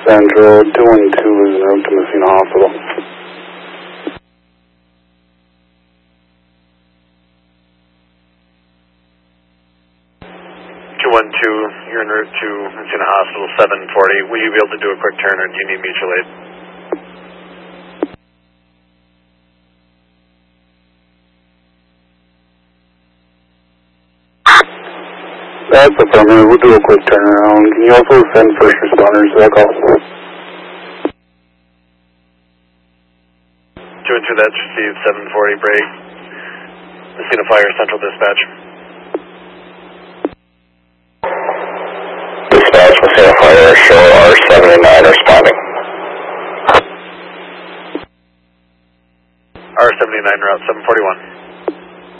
Central, 212 is en route to Messina Hospital. 212, you're en route to Messina Hospital, 740. Will you be able to do a quick turn, or do you need mutual aid? That's affirmative. We'll do a quick turnaround. Can you also send first responders to that call? 212, that's received, 740, break. Messina Fire, Central Dispatch. Dispatch, Messina Fire, show R79 responding. R79 route, 741.